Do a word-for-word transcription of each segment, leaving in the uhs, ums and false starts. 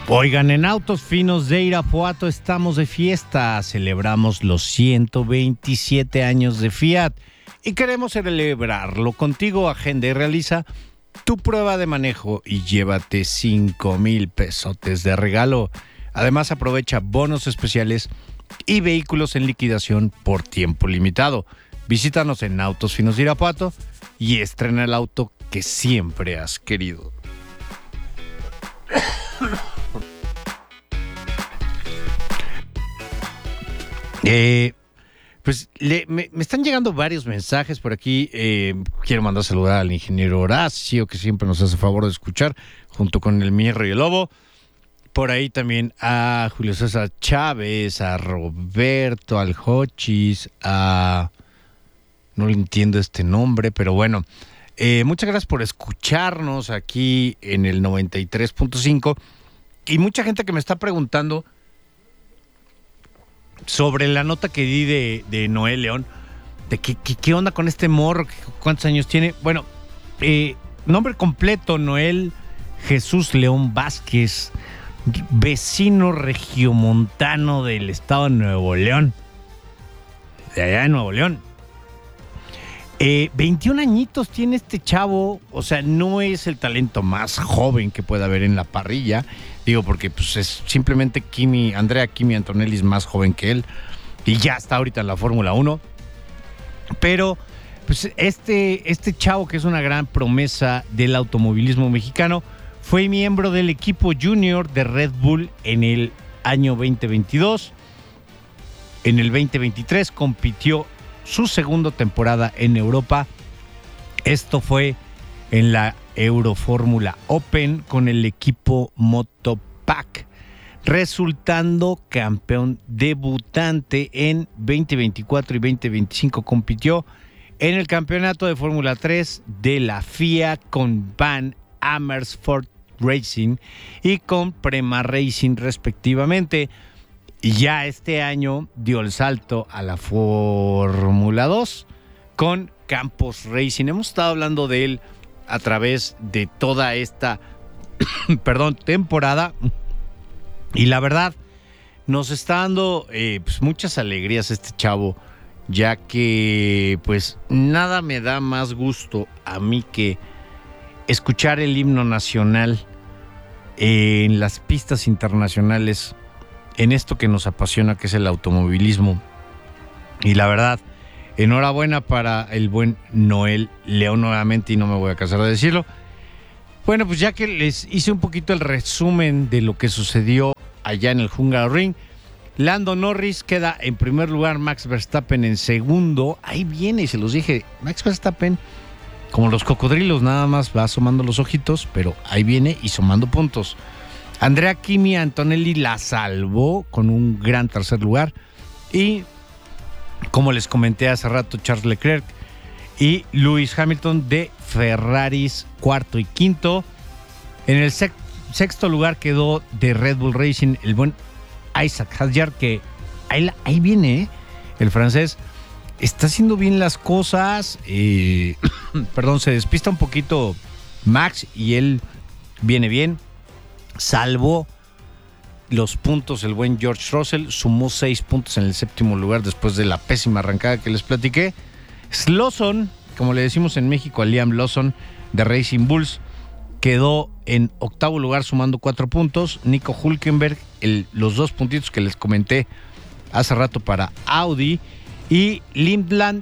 Oigan, en Autos Finos de Irapuato estamos de fiesta, celebramos los ciento veintisiete años de Fiat y queremos celebrarlo contigo. Agenda y realiza tu prueba de manejo y llévate cinco mil pesotes de regalo. Además, aprovecha bonos especiales y vehículos en liquidación por tiempo limitado. Visítanos en Autos Finos de Irapuato y estrena el auto que siempre has querido. Eh, pues le, me, me están llegando varios mensajes por aquí. Eh, quiero mandar a saludar al ingeniero Horacio, que siempre nos hace favor de escuchar, junto con el Mierro y el Lobo. Por ahí también a Julio César Chávez, a Roberto, al Hochis, a... no le entiendo este nombre, pero bueno. Eh, muchas gracias por escucharnos aquí en el noventa y tres punto cinco. Y mucha gente que me está preguntando sobre la nota que di de, de Noel León, de qué, qué, qué onda con este morro, cuántos años tiene. Bueno, eh, nombre completo, Noel Jesús León Vázquez, vecino regiomontano del estado de Nuevo León, de allá de Nuevo León. Eh, veintiún añitos tiene este chavo, o sea, no es el talento más joven que pueda haber en la parrilla, digo, porque pues es simplemente Kimi, Andrea Kimi Antonelli es más joven que él y ya está ahorita en la Fórmula uno, pero pues este, este chavo, que es una gran promesa del automovilismo mexicano, fue miembro del equipo junior de Red Bull en el año veinte veintidós. En el veinte veintitrés compitió su segunda temporada en Europa. Esto fue en la Eurofórmula Open con el equipo Motopack, resultando campeón debutante en veinte veinticuatro y veinte veinticinco. Compitió en el campeonato de Fórmula tres de la F I A con Van Amersfoort Racing y con Prema Racing respectivamente. Y ya este año dio el salto a la Fórmula dos con Campos Racing. Hemos estado hablando de él a través de toda esta perdón, temporada. Y la verdad, nos está dando eh, pues muchas alegrías este chavo, ya que pues nada me da más gusto a mí que escuchar el himno nacional eh, en las pistas internacionales, en esto que nos apasiona, que es el automovilismo. Y la verdad, enhorabuena para el buen Noel León nuevamente, y no me voy a cansar de decirlo. Bueno, pues ya que les hice un poquito el resumen de lo que sucedió allá en el Hungaroring, Lando Norris queda en primer lugar, Max Verstappen en segundo. Ahí viene, y se los dije, Max Verstappen, como los cocodrilos, nada más va asomando los ojitos, pero ahí viene y sumando puntos. Andrea Kimi Antonelli la salvó con un gran tercer lugar. Y, como les comenté hace rato, Charles Leclerc y Lewis Hamilton de Ferraris cuarto y quinto. En el sec- sexto lugar quedó de Red Bull Racing el buen Isaac Hadjar, que ahí, ahí viene, ¿eh? El francés está haciendo bien las cosas. Eh, perdón, se despista un poquito Max y él viene bien. Salvó los puntos el buen George Russell, sumó seis puntos en el séptimo lugar después de la pésima arrancada que les platiqué. Lawson, como le decimos en México a Liam Lawson de Racing Bulls, quedó en octavo lugar sumando cuatro puntos. Nico Hülkenberg, el, los dos puntitos que les comenté hace rato para Audi. Y Lindland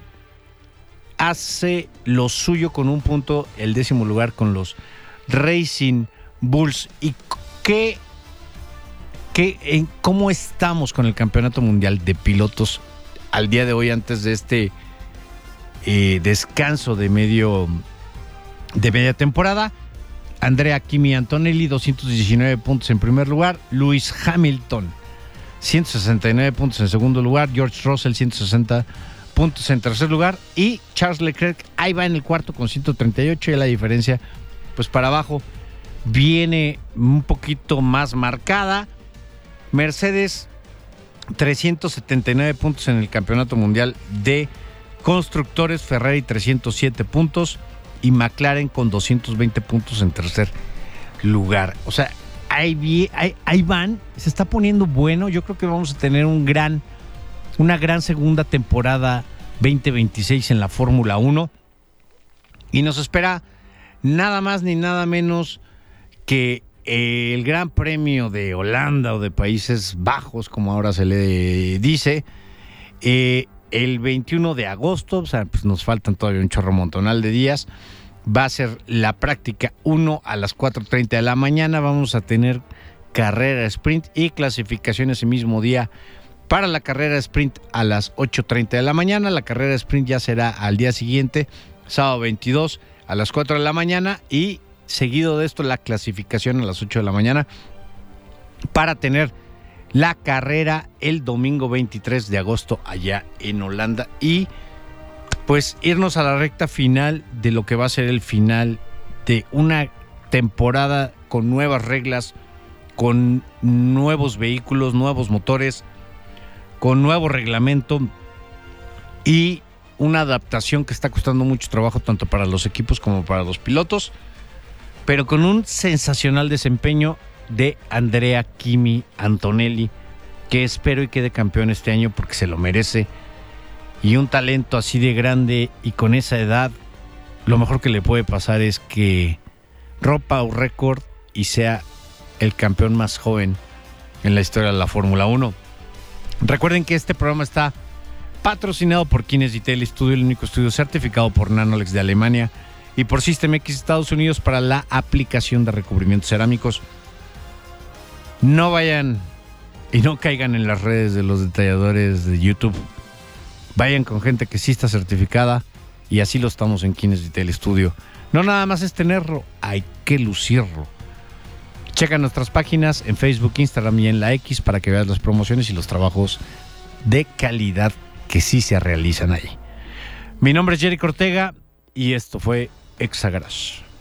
hace lo suyo con un punto, el décimo lugar con los Racing Bulls. ¿Y qué, qué, en, cómo estamos con el Campeonato Mundial de Pilotos al día de hoy, antes de este eh, descanso de medio de media temporada? Andrea Kimi Antonelli, doscientos diecinueve puntos en primer lugar. Lewis Hamilton, ciento sesenta y nueve puntos en segundo lugar. George Russell, ciento sesenta puntos en tercer lugar. Y Charles Leclerc ahí va en el cuarto con ciento treinta y ocho. Y la diferencia, pues para abajo, viene un poquito más marcada. Mercedes, trescientos setenta y nueve puntos en el Campeonato Mundial de Constructores. Ferrari, trescientos siete puntos. Y McLaren con doscientos veinte puntos en tercer lugar. O sea, ahí, ahí, ahí van, se está poniendo bueno. Yo creo que vamos a tener un gran, una gran segunda temporada veinte veintiséis en la Fórmula uno. Y nos espera nada más ni nada menos que el Gran Premio de Holanda o de Países Bajos, como ahora se le dice, eh, el veintiuno de agosto, o sea, pues nos faltan todavía un chorro montonal de días. Va a ser la práctica uno a las cuatro treinta de la mañana. Vamos a tener carrera sprint y clasificación ese mismo día para la carrera sprint a las ocho treinta de la mañana. La carrera sprint ya será al día siguiente, sábado veintidós a las cuatro de la mañana, y seguido de esto la clasificación a las ocho de la mañana para tener la carrera el domingo veintitrés de agosto allá en Holanda, y pues irnos a la recta final de lo que va a ser el final de una temporada con nuevas reglas, con nuevos vehículos, nuevos motores, con nuevo reglamento y una adaptación que está costando mucho trabajo tanto para los equipos como para los pilotos, pero con un sensacional desempeño de Andrea Kimi Antonelli, que espero y quede campeón este año porque se lo merece. Y un talento así de grande y con esa edad, lo mejor que le puede pasar es que rompa un récord y sea el campeón más joven en la historia de la Fórmula uno. Recuerden que este programa está patrocinado por Kines Detail Studio, el único estudio certificado por Nanolex de Alemania y por System X Estados Unidos para la aplicación de recubrimientos cerámicos. No vayan y no caigan en las redes de los detalladores de YouTube. Vayan con gente que sí está certificada, y así lo estamos en Kines Detail Studio. No nada más es tenerlo, hay que lucirlo. Checa nuestras páginas en Facebook, Instagram y en la X para que veas las promociones y los trabajos de calidad que sí se realizan ahí. Mi nombre es Jerry Ortega y esto fue Exagarage.